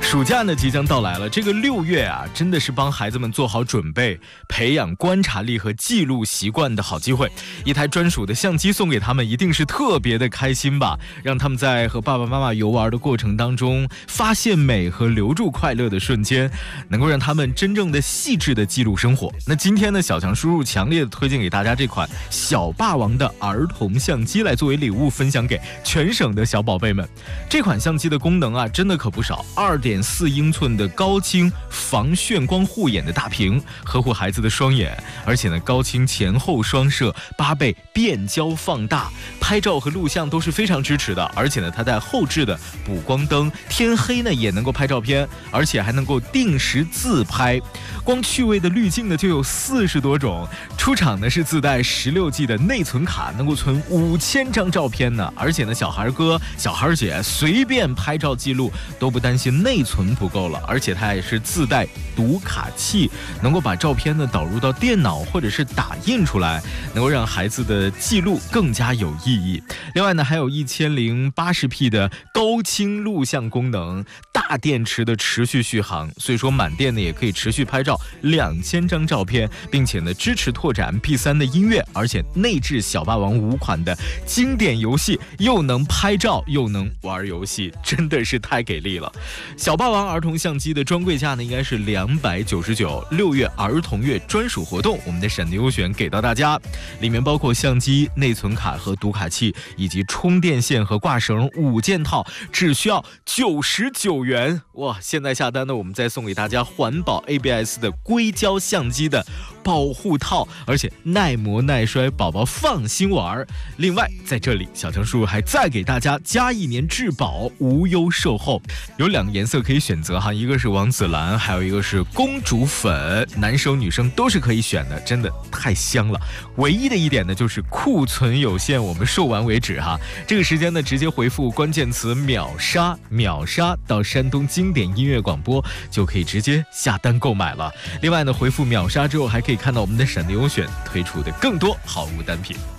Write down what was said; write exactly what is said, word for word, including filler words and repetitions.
暑假呢即将到来了，这个六月啊，真的是帮孩子们做好准备，培养观察力和记录习惯的好机会。一台专属的相机送给他们，一定是特别的开心吧？让他们在和爸爸妈妈游玩的过程当中，发现美和留住快乐的瞬间，能够让他们真正的细致的记录生活。那今天呢，小强叔叔强烈的推荐给大家这款小霸王的儿童相机，来作为礼物分享给全省的小宝贝们。这款相机的功能啊，真的可不少。二点四英寸的高清防眩光护眼的大屏，呵护孩子的双眼，而且呢，高清前后双摄，八倍变焦放大，拍照和录像都是非常支持的。而且呢，它带后置的补光灯，天黑呢也能够拍照片，而且还能够定时自拍。光趣味的滤镜呢就有四十多种，出厂呢是自带十六 G 的内存卡，能够存五千张照片呢。而且呢，小孩哥、小孩姐随便拍照记录都不担心内存不够了，而且它也是自带读卡器，能够把照片呢导入到电脑或者是打印出来，能够让孩子的记录更加有意义。另外呢，还有一千零八十 P 的高清录像功能，大电池的持续续航，所以说满电呢也可以持续拍照两千张照片，并且呢支持拓展 P 三 的音乐，而且内置小霸王五款的经典游戏，又能拍照又能玩游戏，真的是太给力了。小霸王儿童相机的专柜价呢应该是两百九十九，六月儿童月专属活动，我们的闪电优选给到大家，里面包括相机、内存卡和读卡器，以及充电线和挂绳五件套，只需要九十九元。哇！现在下单呢，我们再送给大家环保 A B S 的硅胶相机的保护套，而且耐磨耐摔，宝宝放心玩。另外，在这里小强叔叔还再给大家加一年质保，无忧售后。有两个颜色可以选择哈，一个是王子蓝，还有一个是公主粉，男生女生都是可以选的，真的太香了。唯一的一点呢，就是库存有限，我们售完为止哈。这个时间呢，直接回复关键词秒杀秒杀到山东经典音乐广播，就可以直接下单购买了。另外呢，回复秒杀之后，还可以看到我们的闪电优选推出的更多好物单品。